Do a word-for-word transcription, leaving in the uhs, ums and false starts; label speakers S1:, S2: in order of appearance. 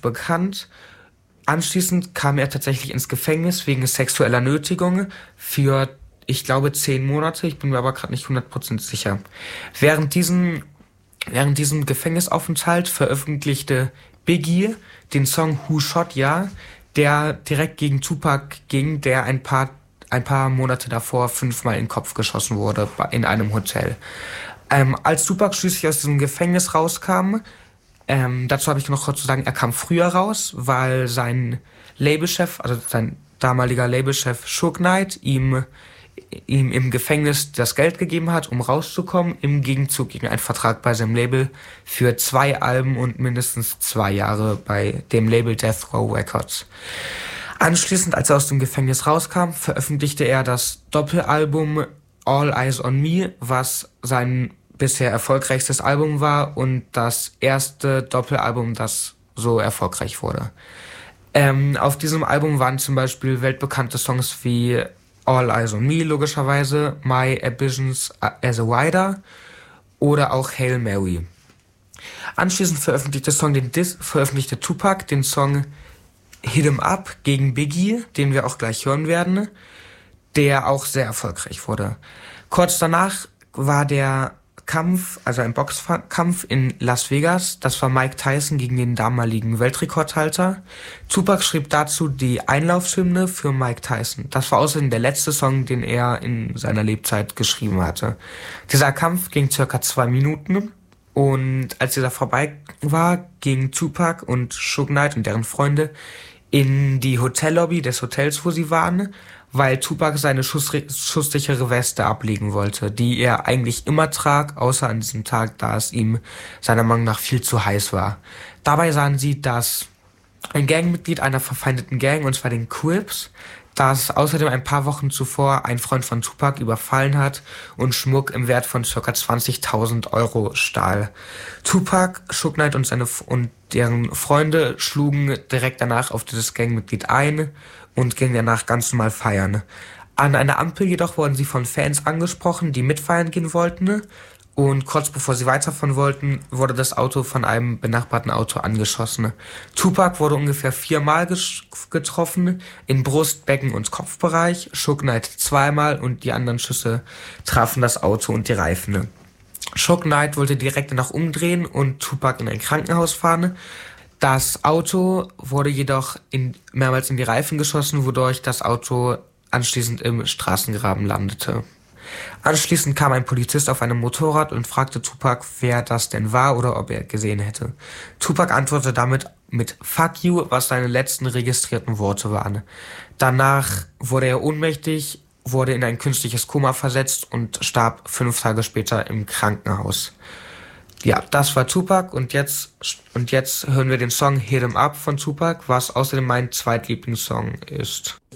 S1: bekannt. Anschließend kam er tatsächlich ins Gefängnis wegen sexueller Nötigung für, ich glaube, zehn Monate. Ich bin mir aber gerade nicht hundert Prozent sicher. Während diesem, während diesem Gefängnisaufenthalt veröffentlichte Biggie den Song Who Shot Ya, der direkt gegen Tupac ging, der ein paar, ein paar Monate davor fünfmal in den Kopf geschossen wurde in einem Hotel. Ähm, als Tupac schließlich aus diesem Gefängnis rauskam, Ähm, dazu habe ich noch kurz zu sagen, er kam früher raus, weil sein Labelchef, also sein damaliger Labelchef Suge Knight, ihm, ihm im Gefängnis das Geld gegeben hat, um rauszukommen, im Gegenzug gegen einen Vertrag bei seinem Label für zwei Alben und mindestens zwei Jahre bei dem Label Death Row Records. Anschließend, als er aus dem Gefängnis rauskam, veröffentlichte er das Doppelalbum All Eyes on Me, was sein bisher erfolgreichstes Album war und das erste Doppelalbum, das so erfolgreich wurde. Ähm, auf diesem Album waren zum Beispiel weltbekannte Songs wie All Eyes on Me, logischerweise, My Ambitions as a Rider oder auch Hail Mary. Anschließend veröffentlichte, Song den Dis- veröffentlichte Tupac den Song Hit 'em Up gegen Biggie, den wir auch gleich hören werden, der auch sehr erfolgreich wurde. Kurz danach war der Kampf, also ein Boxkampf in Las Vegas. Das war Mike Tyson gegen den damaligen Weltrekordhalter. Tupac schrieb dazu die Einlaufhymne für Mike Tyson. Das war außerdem der letzte Song, den er in seiner Lebzeit geschrieben hatte. Dieser Kampf ging circa zwei Minuten und als dieser vorbei war, gingen Tupac und Suge Knight und deren Freunde in die Hotellobby des Hotels, wo sie waren, weil Tupac seine schussri- schusssichere Weste ablegen wollte, die er eigentlich immer trag, außer an diesem Tag, da es ihm seiner Meinung nach viel zu heiß war. Dabei sahen sie, dass ein Gangmitglied einer verfeindeten Gang, und zwar den Crips, das außerdem ein paar Wochen zuvor ein Freund von Tupac überfallen hat und Schmuck im Wert von ca. zwanzigtausend Euro stahl. Tupac, Suge Knight und seine F- und deren Freunde schlugen direkt danach auf dieses Gangmitglied ein und gingen danach ganz normal feiern. An einer Ampel jedoch wurden sie von Fans angesprochen, die mitfeiern gehen wollten. Und kurz bevor sie weiterfahren wollten, wurde das Auto von einem benachbarten Auto angeschossen. Tupac wurde ungefähr viermal ges- getroffen, in Brust-, Becken- und Kopfbereich, Suge Knight zweimal und die anderen Schüsse trafen das Auto und die Reifen. Suge Knight wollte direkt danach umdrehen und Tupac in ein Krankenhaus fahren. Das Auto wurde jedoch in, mehrmals in die Reifen geschossen, wodurch das Auto anschließend im Straßengraben landete. Anschließend kam ein Polizist auf einem Motorrad und fragte Tupac, wer das denn war oder ob er gesehen hätte. Tupac antwortete damit mit Fuck you, was seine letzten registrierten Worte waren. Danach wurde er ohnmächtig, wurde in ein künstliches Koma versetzt und starb fünf Tage später im Krankenhaus. Ja, das war Tupac und jetzt, und jetzt hören wir den Song Hit 'em Up von Tupac, was außerdem mein Zweitlieblingssong ist.